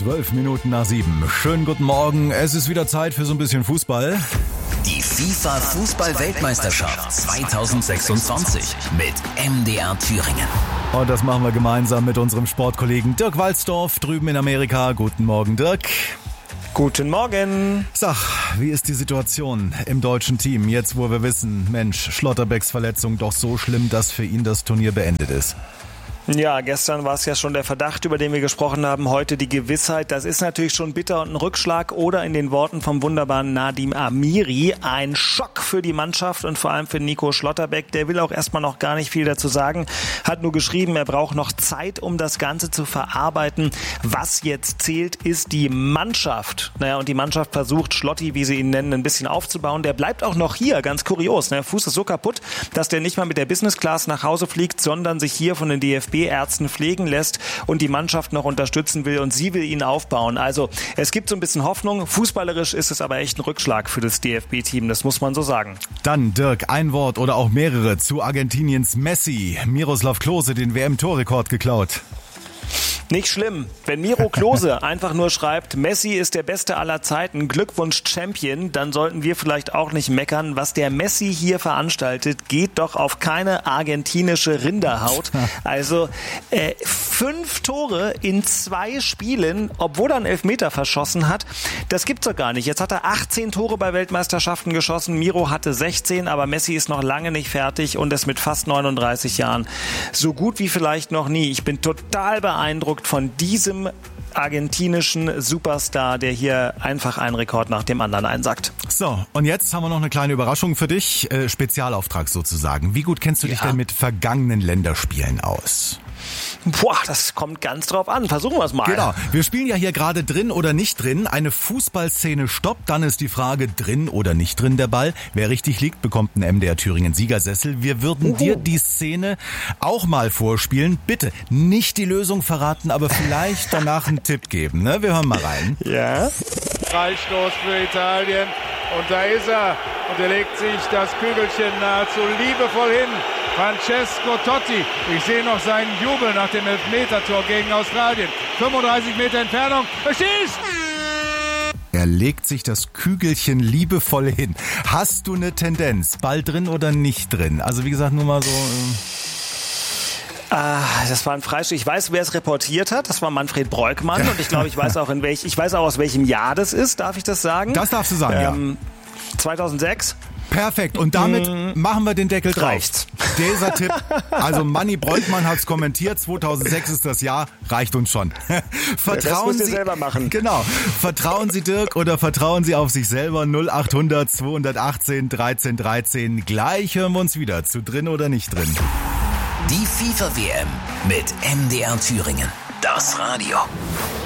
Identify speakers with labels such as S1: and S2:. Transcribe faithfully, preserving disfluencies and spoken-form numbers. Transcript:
S1: Zwölf Minuten nach sieben. Schönen guten Morgen. Es ist wieder Zeit für so ein bisschen Fußball.
S2: Die FIFA-Fußball-Weltmeisterschaft zwanzig sechsundzwanzig mit M D R Thüringen.
S1: Und das machen wir gemeinsam mit unserem Sportkollegen Dirk Walzdorf drüben in Amerika. Guten Morgen, Dirk.
S3: Guten Morgen.
S1: Sag, wie ist die Situation im deutschen Team, jetzt wo wir wissen, Mensch, Schlotterbecks Verletzung doch so schlimm, dass für ihn das Turnier beendet ist?
S3: Ja, gestern war es ja schon der Verdacht, über den wir gesprochen haben, heute die Gewissheit. Das ist natürlich schon bitter und ein Rückschlag oder in den Worten vom wunderbaren Nadim Amiri ein Schock für die Mannschaft und vor allem für Nico Schlotterbeck. Der will auch erstmal noch gar nicht viel dazu sagen, hat nur geschrieben, er braucht noch Zeit, um das Ganze zu verarbeiten. Was jetzt zählt, ist die Mannschaft. Naja, und die Mannschaft versucht, Schlotti, wie sie ihn nennen, ein bisschen aufzubauen. Der bleibt auch noch hier, ganz kurios. Der Fuß ist so kaputt, dass der nicht mal mit der Business Class nach Hause fliegt, sondern sich hier von den D F B-Ärzten pflegen lässt und die Mannschaft noch unterstützen will und sie will ihn aufbauen. Also es gibt so ein bisschen Hoffnung. Fußballerisch ist es aber echt ein Rückschlag für das D F B-Team, das muss man so sagen.
S1: Dann, Dirk, ein Wort oder auch mehrere zu Argentiniens Messi. Miroslav Klose den W M-Torrekord geklaut.
S3: Nicht schlimm. Wenn Miro Klose einfach nur schreibt, Messi ist der Beste aller Zeiten, Glückwunsch Champion, dann sollten wir vielleicht auch nicht meckern. Was der Messi hier veranstaltet, geht doch auf keine argentinische Rinderhaut. Also äh, fünf Tore in zwei Spielen, obwohl er einen Elfmeter verschossen hat, das gibt's doch gar nicht. Jetzt hat er achtzehn Tore bei Weltmeisterschaften geschossen, Miro hatte sechzehn, aber Messi ist noch lange nicht fertig und ist mit fast neununddreißig Jahren so gut wie vielleicht noch nie. Ich bin total beeindruckt von diesem argentinischen Superstar, der hier einfach einen Rekord nach dem anderen einsackt.
S1: So, und jetzt haben wir noch eine kleine Überraschung für dich, äh, Spezialauftrag sozusagen. Wie gut kennst du dich
S3: Ja.
S1: denn mit vergangenen Länderspielen aus?
S3: Boah, das kommt ganz drauf an. Versuchen wir es mal.
S1: Genau, wir spielen ja hier gerade drin oder nicht drin. Eine Fußballszene stoppt, dann ist die Frage drin oder nicht drin der Ball. Wer richtig liegt, bekommt einen M D R Thüringen Siegersessel. Wir würden
S3: Uhu.
S1: dir die Szene auch mal vorspielen. Bitte nicht die Lösung verraten, aber vielleicht danach einen Tipp geben. Ne? Wir hören mal rein.
S3: Ja.
S4: Freistoß für Italien und da ist er und er legt sich das Kügelchen nahezu liebevoll hin. Francesco Totti, ich sehe noch seinen Jubel nach dem Elfmetertor gegen Australien. fünfunddreißig Meter Entfernung, er schießt!
S1: Er legt sich das Kügelchen liebevoll hin. Hast du eine Tendenz? Ball drin oder nicht drin? Also wie gesagt, nur mal so... Äh
S3: Ah, das war ein Freistoß. Ich weiß, wer es reportiert hat. Das war Manfred Breukmann und ich glaube, ich weiß auch in welch, ich weiß auch aus welchem Jahr das ist. Darf ich das sagen?
S1: Das darfst du sagen,
S3: ähm, ja. zweitaunsechs.
S1: Perfekt. Und damit mm, machen wir den Deckel drauf.
S3: Reicht's.
S1: Dieser Tipp, also Manni Breukmann hat's kommentiert, zweitausendsechs ist das Jahr, reicht uns schon. Vertrauen
S3: müsst ihr
S1: Sie
S3: selber machen.
S1: Genau. Vertrauen Sie Dirk oder vertrauen Sie auf sich selber? null achthundert zweihundertachtzehn dreizehn dreizehn. Gleich hören wir uns wieder zu drin oder nicht drin.
S2: Die FIFA-W M mit M D R Thüringen. Das Radio.